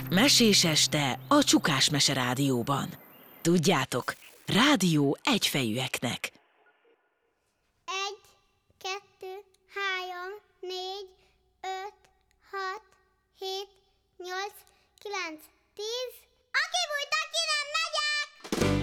Mesés este a Csukás Mese Rádióban. Tudjátok, rádió egyfejűeknek. 1, 2, 3, 4, 5, 6, 7, 8, 9, 10...